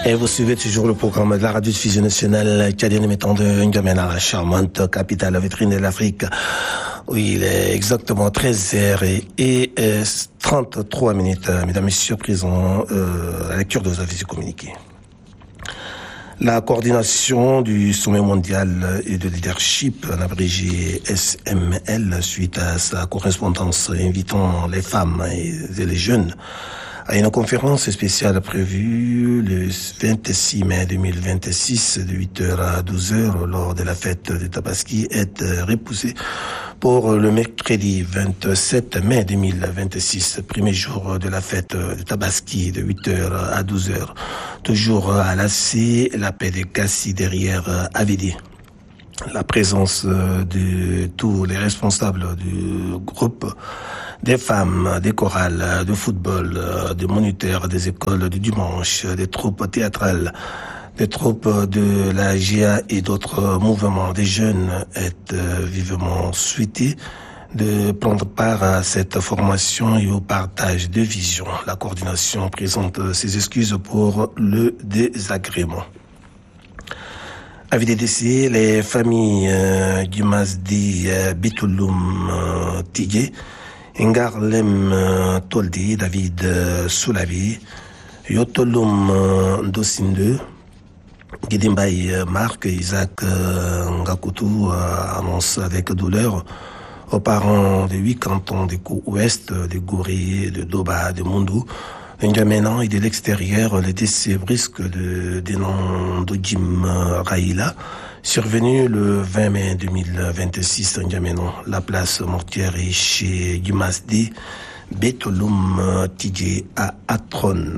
Et vous suivez toujours le programme de la radio-diffusion nationale canadienne émettant de N'Djamena, la charmante capitale vitrine de l'Afrique. Oui, il est exactement 13h et 33 minutes. Mesdames et messieurs, présent la lecture de vos avis et communiqués. La coordination du sommet mondial et de leadership, en abrégé SML, suite à sa correspondance invitant les femmes et les jeunes à une conférence spéciale prévue le 26 mai 2026 de 8h à 12h lors de la fête de Tabaski est repoussée pour le mercredi 27 mai 2026, premier jour de la fête de Tabaski de 8h à 12h. Toujours à l'AC, la paix de Cassis derrière AVD. La présence de tous les responsables du groupe, des femmes, des chorales, de football, des moniteurs, des écoles du dimanche, des troupes théâtrales, des troupes de la GIA et d'autres mouvements des jeunes est vivement souhaité de prendre part à cette formation et au partage de visions. La coordination présente ses excuses pour le désagrément. Avis des décès, les familles Gumasdi Bitouloum Tigé, Ngarlem Toldi, David Soulavi, Yotolum Dosinde, Guidimbaï Marc, Isaac Ngakutu annonce avec douleur aux parents des 8 cantons des côtes ouest, de Gorée, de Doba, de Mondou, N'Djamena et de l'extérieur, le décès brusque des noms de Jim Raïla, survenu le 20 mai 2026 N'Djamena. La place mortière est chez Gumasdi, Betolum Tidje à Atron.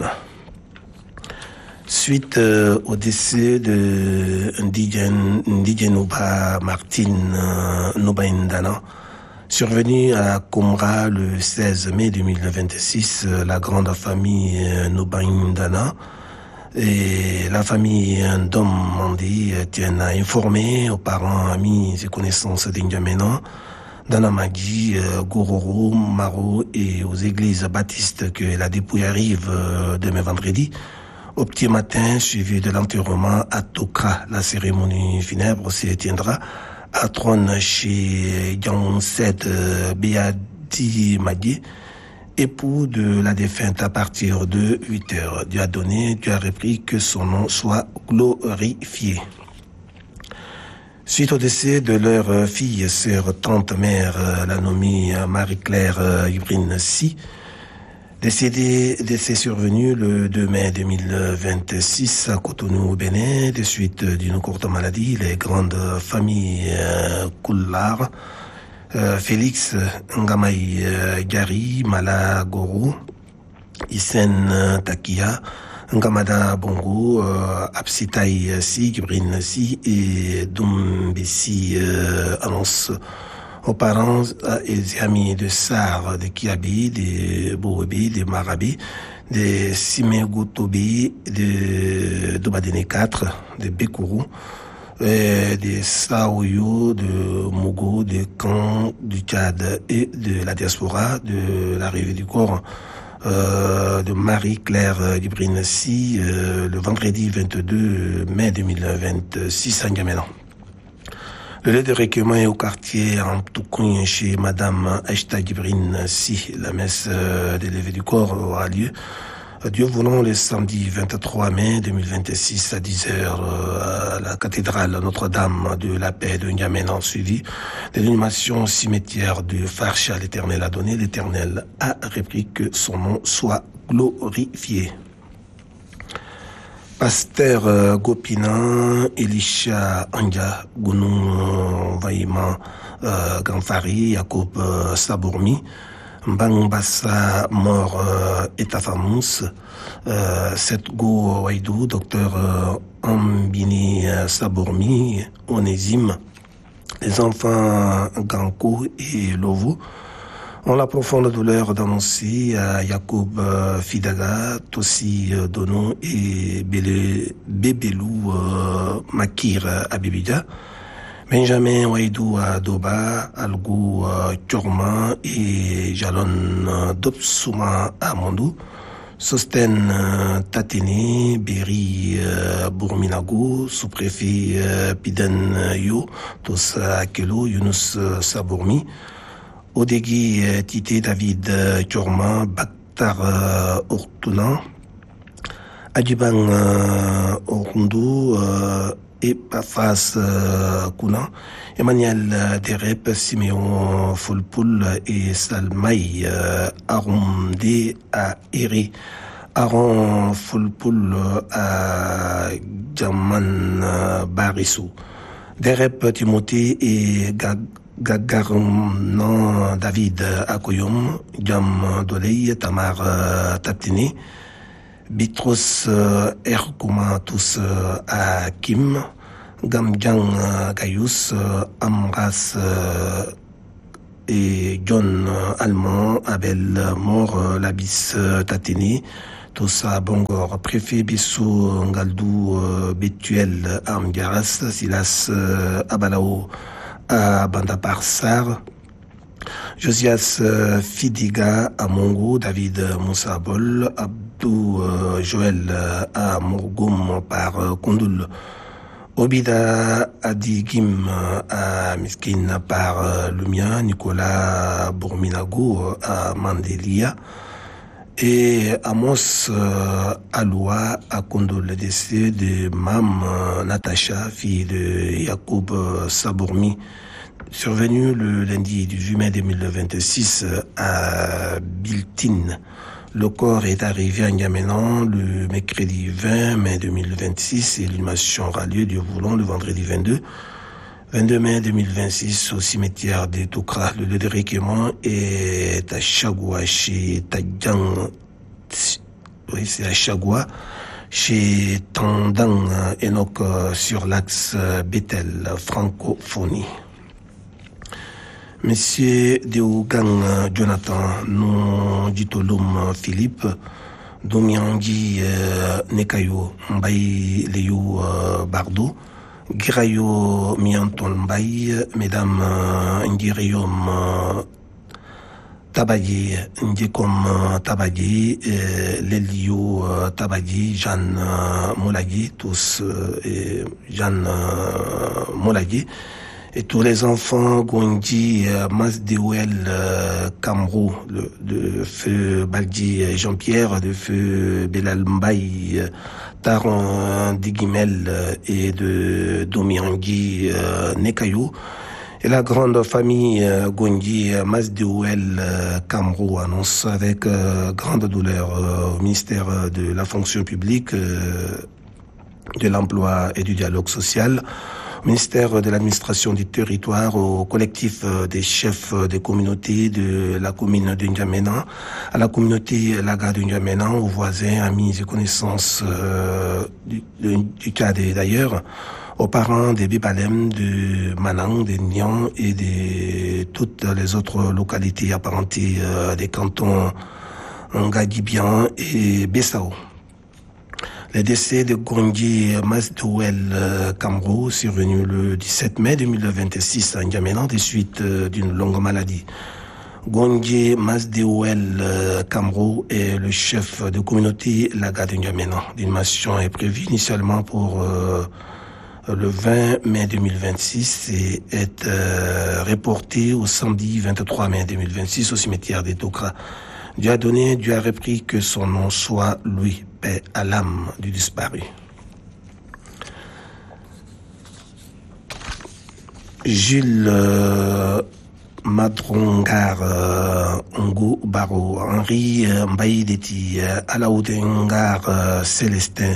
Suite au décès de Ndidjenouba Martine Noubaindana, survenu à Koumra le 16 mai 2026, la grande famille Noubaindana et la famille Ndom Mandi tiennent à informer aux parents, amis et connaissances d'N'Djamena, Danamagi, Gororo, Maro et aux églises baptistes que la dépouille arrive demain vendredi au petit matin, suivi de l'enterrement à Tokra. La cérémonie funèbre se tiendra à Trône chez Yansed Béadi Magui, époux de la défunte, à partir de 8h. Dieu a donné, Dieu a repris, que son nom soit glorifié. Suite au décès de leur fille, sœur, tante, mère, la nommée Marie-Claire Ibrine Si, décès survenu le 2 mai 2026 à Cotonou au Bénin, de suite d'une courte maladie. Les grandes familles Koular, Félix Ngamaï Gari, Mala Goro, Isen Takia, Ngamada Bongo, Absitaï Si, Gibrine Si et Doumbessi annonce aux parents et amis de Sar, de Kiabi, de Bouébi, de Marabi, de Simegoutobi, de Dobadene 4, de Bekourou, de Saoyo, de Mogo, de Caen, du Tchad et de la diaspora, de l'arrivée du corps de Marie-Claire Ibrine Si, le vendredi 22 mai 2026 à N'Djamena. Le lieu de recueillement est au quartier en Toukoun chez Madame Aïchta Gibrine Si. La messe de levée du corps aura lieu, Dieu voulant, le samedi 23 mai 2026 à 10h à la cathédrale Notre-Dame de la Paix de N'Djamena, suivi de l'inhumation au cimetière de Farcha. L'Éternel a donné, l'Éternel a repris, que son nom soit glorifié. Pasteur Gopina, Elisha Anga, Gounou Vaïman Ganfari, Jacob Sabourmi, Mbangbassa Mort Etafamous, Setgo Waidou, Docteur Ambini Sabourmi, Onésime, les enfants Ganko et Lovo, ont la profonde douleur d'annoncer à Jacob Fidaga, Tossi Dono et Bébelou Makir Abibida, Benjamin Waidou Doba, Algou Tchorma et Jalon Dopsouma Amondou, Sosten Tatene, Berry Bourminago, sous-préfet Piden Yo, tous Akelo, Younous Sabourmi, Odegui Tite David Tchorma, Baktar Ortounan, Adjibang Orundu, Epafas Kounan, Emmanuel Derep, Siméon Folpoul et Salmaï Arumde à Eri, Aaron Folpoul à Djaman Barissou, Derep Timothée et Gagarunan David Akoyom, Djam Doley, Tamar Taptini, Bitros Erkouma tous à Kim, Gamjang Gayus, Amras et John Allemand, Abel Mort, Labis Tateni, tous à Bongor, préfet Bissou Ngaldou, Betuel Amdiaras, Silas Abalao à Bandaparsar, Josias Fidiga à Mongo, David Moussa Bol, Abdou Joël à Mourgoum par Kondoul, Obida Adigim à Miskin par Lumia, Nicolas Bourminago à Mandelia et Amos Aloua à Kondoul, le décès de Mam Natacha, fille de Yacoub Sabourmi, survenu le lundi 18 mai 2026 à Biltine. Le corps est arrivé à N'Djamena le mercredi 20 mai 2026 et l'inhumation aura lieu, Dieu voulant, le vendredi 22 mai 2026 au cimetière de Toukra. Le lieu de recueillement est à Chagua chez Tadjang. Oui, c'est à Chagua chez Tandang Enoch sur l'axe Bethel, francophonie. Monsieur Deougang Jonathan, non Ditolum Philippe, Domiangi Nekayo Mbaye Léo Bardo, Girayo Mianton Mbaye, Mesdames Ngirium Tabadi, Ndjekom Tabadi, Lelio Tabadi, Jeanne Molagui, tous Jeanne Molagui, et tous les enfants Gondi, Masdewel, Kamrou, de feu Baldi Jean-Pierre, de feu Belal Mbaye, Taron Digimel et de Domiangui Nekayo. Et la grande famille Gondi, Masdewel, Kamrou annonce avec grande douleur au ministère de la fonction publique, de l'emploi et du dialogue social, au ministère de l'administration du territoire, au collectif des chefs des communautés de la commune de N'Djamena, à la communauté Laga de N'Djamena, aux voisins, amis et connaissances du Tchad et d'ailleurs, aux parents des Bibalem, de Manang, de Nian et de toutes les autres localités apparentées des cantons Ngadibian et Bessao. Le décès de Gondi Masdewel Kamrou, survenu le 17 mai 2026 à N'Djamena des suites d'une longue maladie. Gondi Masdewel Kamrou est le chef de communauté Laga de N'Djamena. L'inhumation est prévue initialement pour le 20 mai 2026 et est reportée au samedi 23 mai 2026 au cimetière des Tokra. Dieu a donné, Dieu a repris, que son nom soit lui, paix à l'âme du disparu. Jules Madrongar Ngo Baro, Henri Mbaïdeti, Alaoudengar Célestin,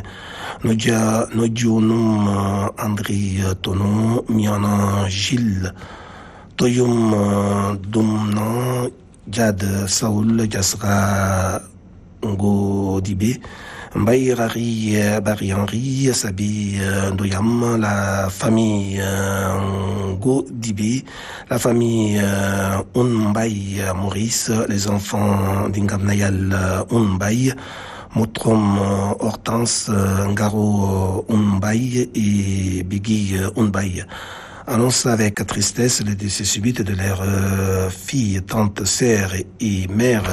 Nodionum André Tonon, Mianan Gilles, Toyum Dumnan, Djad Saoul, Jasra Ngo Dibé, Mbaïrari Barry Henry, Sabi Ndoyam, la famille Ngo Dibé, la famille Unbaï Maurice, les enfants d'Ingamnayal Unbaï, Motrom Hortense, Ngaro Unbaï et Bigui Unbaï. annonce avec tristesse le décès subit de leur fille, tante, sœur et mère,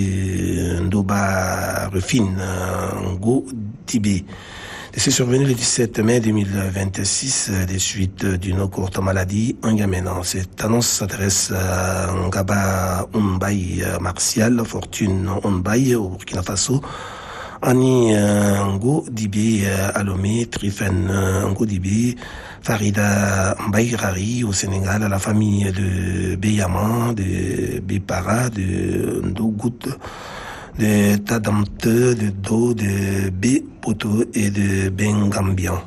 Ndoba Rufine Ngo Tibé. C'est survenu le 17 mai 2026 des suites d'une courte maladie en Yémen. Cette annonce s'adresse à Ngaba Umbaye Martial, Fortune Umbaye au Burkina Faso, Annie Ngo Dibi Alomé, Trifen Ngo Dibi, Farida Mbayrari au Sénégal, à la famille de Beyaman, de Bepara, de Ndogout, de Tadamte, de Do, de Bepoto et de Bengambian.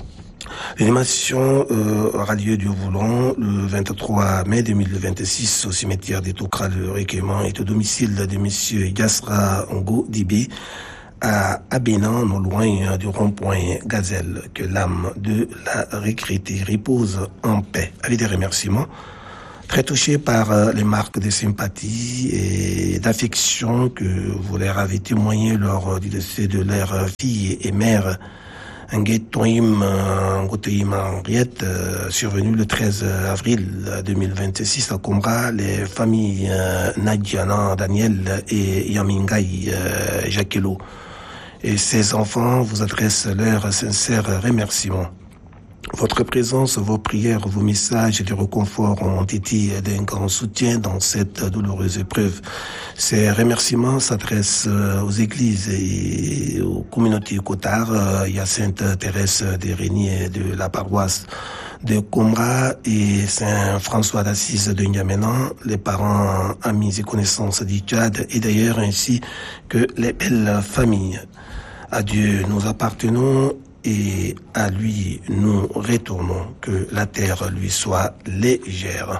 L'animation aura lieu du Voulon le 23 mai 2026 au cimetière des Toukra. Le recueillement est au domicile de M. Yassra Ngo Dibé à Abénan, non loin du rond-point Gazelle. Que l'âme de la retraitée repose en paix. Avec des remerciements. Très touché par les marques de sympathie et d'affection que vous leur avez témoigné lors du décès de leur fille et mère, Nguetoim Henriette, survenu le 13 avril 2026 à Combra, les familles Nadiana Daniel et Yamingaï Jacquelot et ses enfants vous adressent leurs sincères remerciements. Votre présence, vos prières, vos messages de réconfort ont été d'un grand soutien dans cette douloureuse épreuve. Ces remerciements s'adressent aux églises et aux communautés Cotard, Hyacinthe Thérèse de Régnier de la paroisse de Combra et Saint-François d'Assise de N'Djamena, les parents, amis et connaissances du Tchad et d'ailleurs ainsi que les belles familles. À Dieu nous appartenons et à lui nous retournons, que la terre lui soit légère.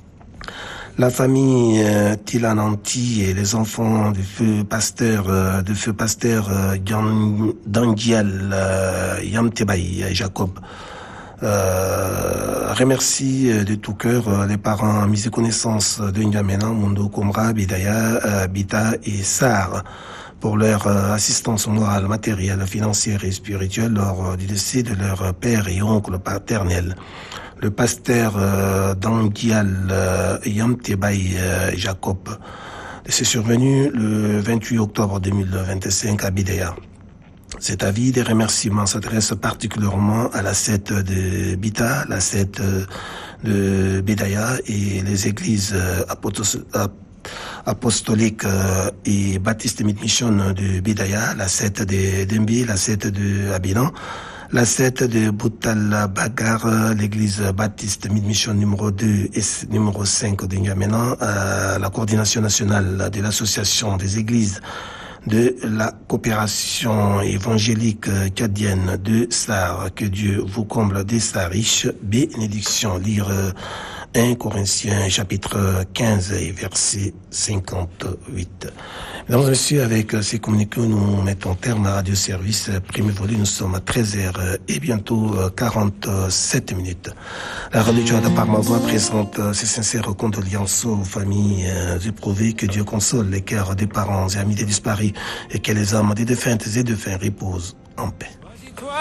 La famille Tilananti et les enfants du feu pasteur Dangial Yamtebaï Jacob remercie de tout cœur les parents mis en connaissance de N'Djamena, Mundo Komra, Bidaya, Bita et Sar pour leur assistance morale, matérielle, financière et spirituelle lors du décès de leur père et oncle paternel. Le pasteur Dangial Yamtebaï Jacob. C'est survenu le 28 octobre 2025 à Bidaya. Cet avis des remerciements s'adresse particulièrement à la secte de Bita, la secte de Bidaya et les églises apostolique et baptiste mission de Bidaya, la secte de Dembi, la secte de Abinan, la secte de Boutal Bagar, l'église baptiste mission numéro 2 et numéro 5 de N'Djamena, la coordination nationale de l'association des églises de la coopération évangélique tchadienne de Sar. Que Dieu vous comble de sa riche bénédiction. Lire 1 Corinthiens chapitre 15 et verset 58. Mesdames et messieurs, avec ces communiqués, nous mettons terme à Radio Service. Premier volet, nous sommes à 13h et bientôt 47 minutes. La radio Tchad par ma voix présente ses sincères condoléances aux familles éprouvées. Que Dieu console les cœurs des parents et amis des disparus et que les âmes des défuntes et défunts reposent en paix.